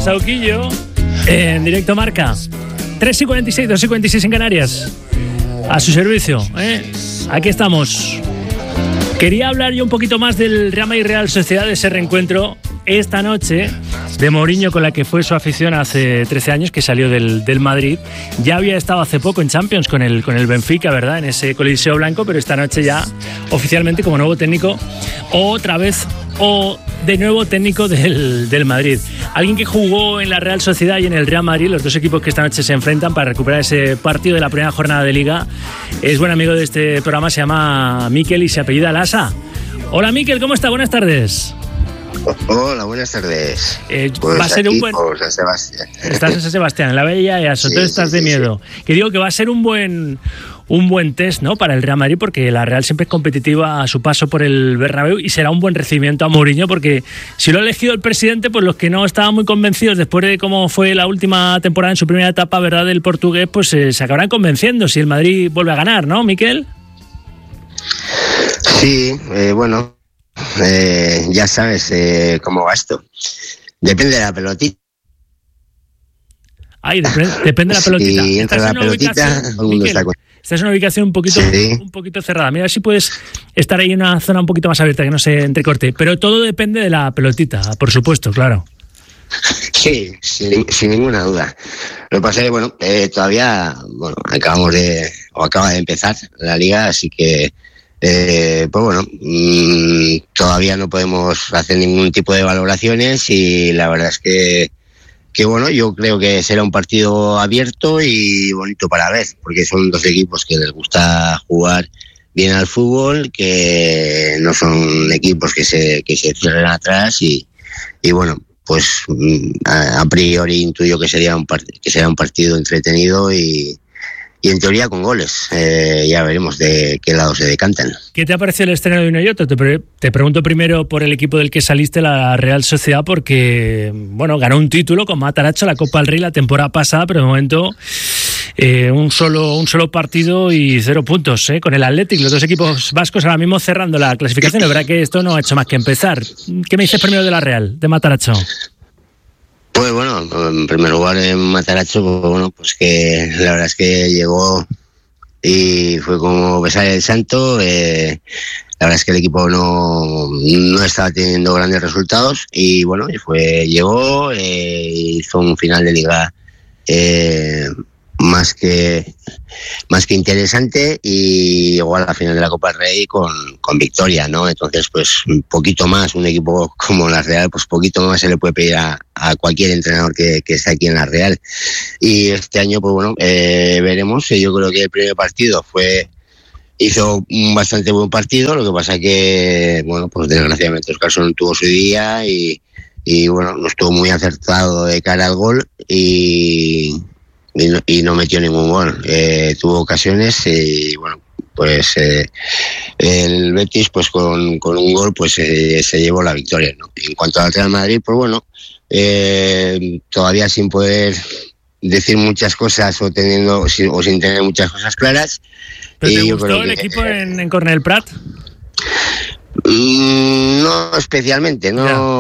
Sauquillo, en directo Marca. 3:46, 2:46 en Canarias. A su servicio, Aquí estamos. Quería hablar yo un poquito más del Real Madrid Real Sociedad, de ese reencuentro esta noche de Mourinho con la que fue su afición hace 13 años, que salió del Madrid. Ya había estado hace poco en Champions con el Benfica, ¿verdad? En ese Coliseo Blanco, pero esta noche ya oficialmente como nuevo técnico, otra vez, o de nuevo técnico del Madrid. Alguien que jugó en la Real Sociedad y en el Real Madrid, los dos equipos que esta noche se enfrentan para recuperar ese partido de la primera jornada de Liga. Es buen amigo de este programa, se llama Mikel y se apellida Lasa. Hola Mikel, ¿cómo está? Buenas tardes. Hola, buenas tardes. Va a ser un buen... San Sebastián. Estás en San Sebastián, en la Bella Easo, entonces estás de miedo. Sí. Que digo que va a ser un buen test, ¿no?, para el Real Madrid, porque la Real siempre es competitiva a su paso por el Bernabéu, y será un buen recibimiento a Mourinho, porque si lo ha elegido el presidente, pues los que no estaban muy convencidos después de cómo fue la última temporada en su primera etapa, ¿verdad?, del portugués, pues se acabarán convenciendo si el Madrid vuelve a ganar, ¿no, Mikel? Sí, bueno, ya sabes cómo va esto. Depende de la pelotita. Ay, depende de la pelotita. Si entra la pelotita, todo el mundo está con... Esta es una ubicación un poquito cerrada. Mira si puedes estar ahí en una zona un poquito más abierta, que no se entrecorte. Pero todo depende de la pelotita, por supuesto, claro. Sí, sin ninguna duda. Lo que pasa es que, bueno, todavía, acaba de empezar la Liga, así que, pues bueno, todavía no podemos hacer ningún tipo de valoraciones, y la verdad es que bueno, yo creo que será un partido abierto y bonito para ver, porque son dos equipos que les gusta jugar bien al fútbol, que no son equipos que se cierren atrás, y bueno, pues a priori intuyo que será un partido entretenido y en teoría con goles. Ya veremos de qué lado se decantan. ¿Qué te ha parecido el estreno de uno y otro? Te pregunto primero por el equipo del que saliste, la Real Sociedad, porque bueno, ganó un título con Matarazzo, la Copa del Rey, la temporada pasada, pero de momento un solo partido y 0 puntos, con el Athletic. Los dos equipos vascos ahora mismo cerrando la clasificación. Es verdad que esto no ha hecho más que empezar. ¿Qué me dices primero de la Real, de Matarazzo? Pues bueno, en primer lugar en Matarazzo, pues bueno, pues que la verdad es que llegó y fue como besar el santo. La verdad es que el equipo no estaba teniendo grandes resultados, y bueno, llegó, hizo un final de Liga más que interesante, y llegó a la final de la Copa del Rey con victoria, ¿no? Entonces, pues un poquito más, un equipo como la Real, pues poquito más se le puede pedir a cualquier entrenador que esté aquí en la Real. Y este año, pues bueno, veremos. Yo creo que el primer partido hizo un bastante buen partido. Lo que pasa que, bueno, pues desgraciadamente Oscarson tuvo su día y bueno, no estuvo muy acertado de cara al gol, y no metió ningún gol. Tuvo ocasiones, y bueno, pues el Betis, pues con un gol, pues se llevó la victoria, ¿no? En cuanto al Real Madrid, pues bueno, todavía sin poder decir muchas cosas o sin tener muchas cosas claras. ¿Pero te gustó el equipo en Cornellà Prat? No especialmente,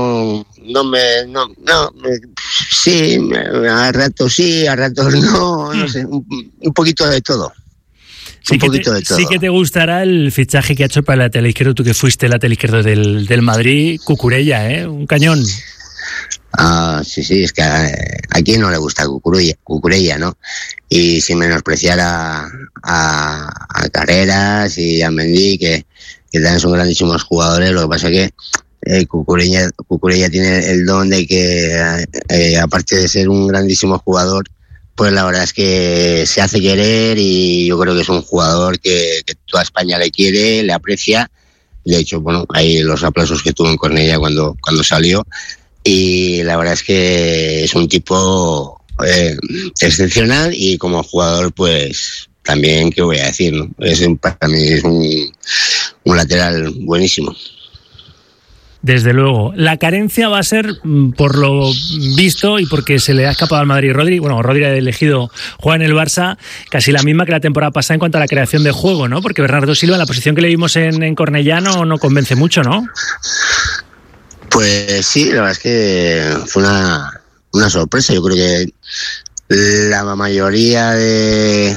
sí, a ratos no sé, un poquito de todo. Sí que te gustará el fichaje que ha hecho para el lateral izquierdo, tú que fuiste el lateral izquierdo del Madrid, Cucurella, un cañón. Sí, es que a quién no le gusta Cucurella, ¿no? Y sin menospreciar a Carreras y a Mendy, que también son grandísimos jugadores. Lo que pasa es que Cucurella tiene el don de que, aparte de ser un grandísimo jugador, pues la verdad es que se hace querer, y yo creo que es un jugador que toda España le quiere, le aprecia. De hecho, bueno, hay los aplausos que tuvo en Cornellà cuando salió, y la verdad es que es un tipo excepcional, y como jugador, pues también, ¿qué voy a decir, no? Para mí es un lateral buenísimo. Desde luego. La carencia va a ser, por lo visto y porque se le ha escapado al Madrid Rodri, Rodri ha elegido jugar en el Barça, casi la misma que la temporada pasada en cuanto a la creación de juego, ¿no? Porque Bernardo Silva, en la posición que le vimos en Cornellà, no convence mucho, ¿no? Pues sí, la verdad es que fue una sorpresa. Yo creo que la mayoría de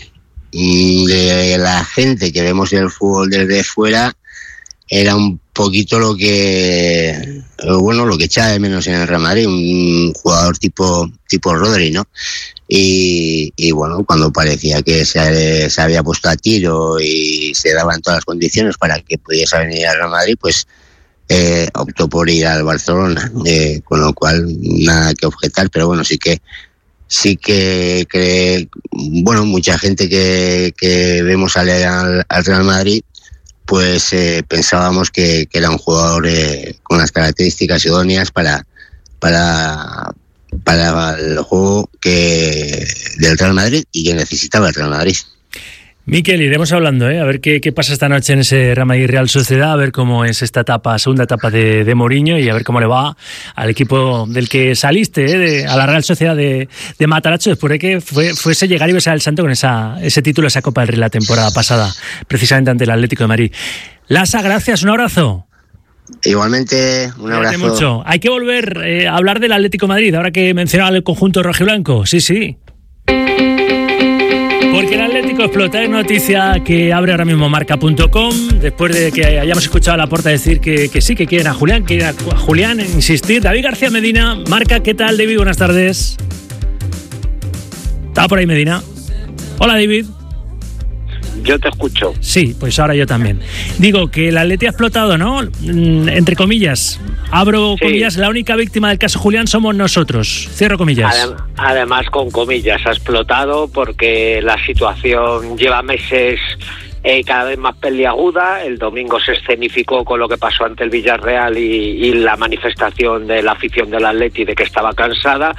la gente que vemos el fútbol desde fuera era un poquito lo que echaba de menos en el Real Madrid, un jugador tipo Rodri, ¿no? Y bueno, cuando parecía que se había puesto a tiro y se daban todas las condiciones para que pudiese venir al Real Madrid, pues optó por ir al Barcelona, con lo cual nada que objetar, pero bueno, sí que bueno, mucha gente que vemos al Real Madrid, pues pensábamos que era un jugador con las características idóneas para el juego del Real Madrid y que necesitaba el Real Madrid. Miquel, iremos hablando, a ver qué pasa esta noche en ese Real Madrid Real Sociedad, a ver cómo es esta segunda etapa de Mourinho y a ver cómo le va al equipo del que saliste, a la Real Sociedad de Matarazzo, después de que fuese llegar y besar el santo con ese título, esa Copa del Rey la temporada pasada, precisamente ante el Atlético de Madrid. Lasa, gracias, un abrazo. Igualmente, un abrazo. Mucho. Hay que volver a hablar del Atlético de Madrid, ahora que mencionaba el conjunto rojiblanco. Sí. Porque el Atlético explota, es noticia que abre ahora mismo marca.com, después de que hayamos escuchado a Laporta decir que sí, que quieren a Julián, insistir. David García Medina, Marca, ¿qué tal, David? Buenas tardes. ¿Está por ahí Medina? Hola, David. Yo te escucho. Sí, pues ahora yo también. Digo que el Atleti ha explotado, ¿no? Entre comillas. Abro comillas, la única víctima del caso Julián somos nosotros. Cierro comillas. Además, con comillas, ha explotado porque la situación lleva meses cada vez más peliaguda. El domingo se escenificó con lo que pasó ante el Villarreal y la manifestación de la afición del Atleti de que estaba cansada.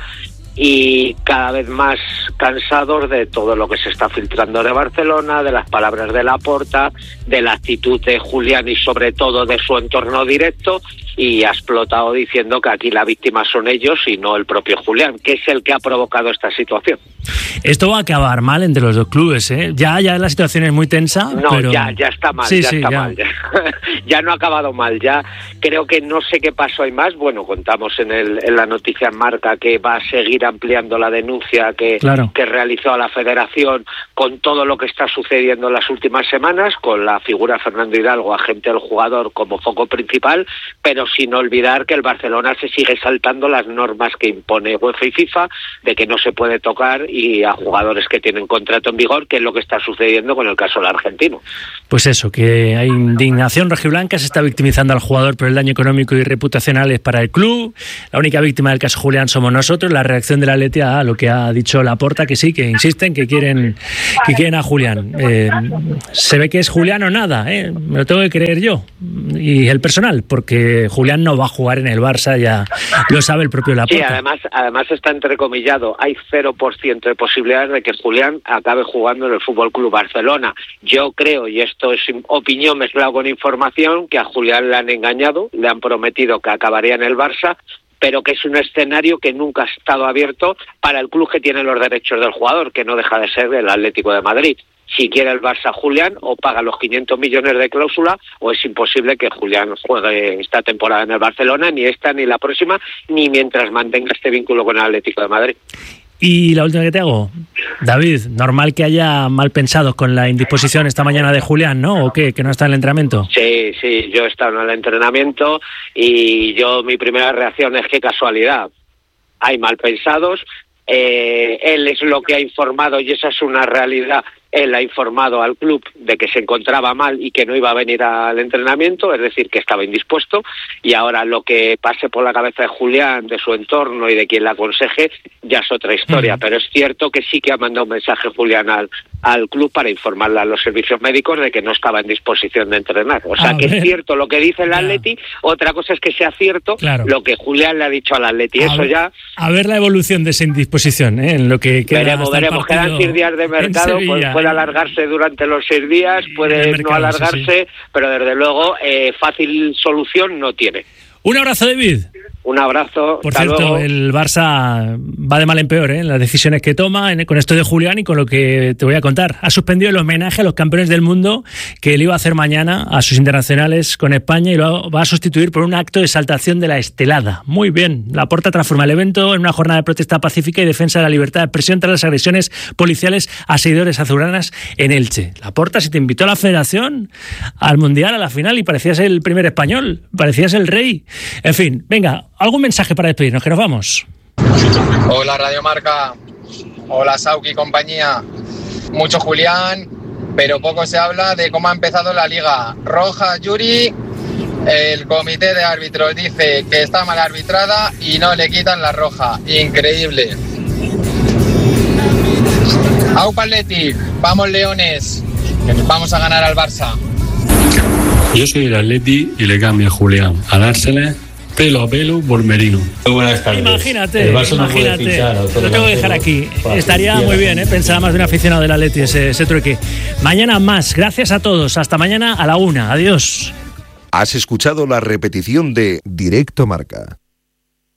Y cada vez más cansados de todo lo que se está filtrando de Barcelona, de las palabras de Laporta, de la actitud de Julián y sobre todo de su entorno directo, y ha explotado diciendo que aquí la víctima son ellos y no el propio Julián, que es el que ha provocado esta situación. Esto va a acabar mal entre los dos clubes, ¿eh? Ya la situación es muy tensa. No, pero... ya está mal, mal. Ya no ha acabado mal, ya creo que no sé qué paso hay más. Bueno, contamos en la noticia en Marca que va a seguir ampliando la denuncia que realizó a la Federación con todo lo que está sucediendo en las últimas semanas, con la figura de Fernando Hidalgo, agente del jugador, como foco principal, pero sin olvidar que el Barcelona se sigue saltando las normas que impone UEFA y FIFA de que no se puede tocar y a jugadores que tienen contrato en vigor, que es lo que está sucediendo con el caso del argentino. Pues eso, que hay indignación rojiblanca, se está victimizando al jugador por el daño económico y reputacional es para el club. La única víctima del caso Julián somos nosotros. La reacción de la Atleti a lo que ha dicho Laporta, que sí, que insisten, que quieren a Julián. Se ve que es Julián o nada, me lo tengo que creer yo y el personal, porque Julián no va a jugar en el Barça, ya lo sabe el propio Laporta. Sí, además está entrecomillado, hay 0% de posibilidades de que Julián acabe jugando en el Fútbol Club Barcelona. Yo creo, y esto es opinión mezclado con información, que a Julián le han engañado, le han prometido que acabaría en el Barça, pero que es un escenario que nunca ha estado abierto para el club que tiene los derechos del jugador, que no deja de ser el Atlético de Madrid. Si quiere el Barça Julián, o paga los 500 millones de cláusula, o es imposible que Julián juegue esta temporada en el Barcelona, ni esta ni la próxima, ni mientras mantenga este vínculo con el Atlético de Madrid. Y la última que te hago, David, normal que haya mal pensados con la indisposición esta mañana de Julián, ¿no? ¿O qué? ¿Que no está en el entrenamiento? Sí, yo he estado en el entrenamiento y mi primera reacción es qué casualidad. Hay mal pensados, él es lo que ha informado y esa es una realidad. Él ha informado al club de que se encontraba mal y que no iba a venir al entrenamiento, es decir, que estaba indispuesto, y ahora lo que pase por la cabeza de Julián, de su entorno y de quien le aconseje, ya es otra historia, pero es cierto que sí que ha mandado un mensaje Julián al club para informarle a los servicios médicos de que no estaba en disposición de entrenar. O sea, que es cierto lo que dice el Atleti, otra cosa es que sea cierto lo que Julián le ha dicho al Atleti. Eso ya... A ver la evolución de esa indisposición, en lo que queda. Veremos, quedan 6 días de mercado, puede alargarse durante los 6 días, puede no alargarse, pero desde luego fácil solución no tiene. Un abrazo, David. Un abrazo. Por hasta cierto, luego. el Barça va de mal en peor, en las decisiones que toma, con esto de Julián y con lo que te voy a contar. Ha suspendido el homenaje a los campeones del mundo que él iba a hacer mañana a sus internacionales con España y lo va a sustituir por un acto de exaltación de la estelada. Muy bien. Laporta transforma el evento en una jornada de protesta pacífica y defensa de la libertad de expresión tras las agresiones policiales a seguidores azulgranas en Elche. Laporta, si te invitó a la Federación al Mundial, a la final, y parecías el primer español, parecías el rey. En fin, venga, algún mensaje para despedirnos, que nos vamos. Hola Radio Marca, hola Sauki y compañía. Mucho Julián, pero poco se habla de cómo ha empezado la liga. Roja Yuri, el comité de árbitros dice que está mal arbitrada y no le quitan la roja. Increíble. Aupa Athletic, vamos Leones, vamos a ganar al Barça. Yo soy el Atleti y le cambio a Julián a dársele pelo a pelo por Merino. Muy buenas tardes. Imagínate, lo tengo que dejar aquí. Estaría muy bien, pensaba más de un aficionado del Atleti ese trueque. Mañana más, gracias a todos. Hasta mañana a la 1. Adiós. Has escuchado la repetición de Directo Marca.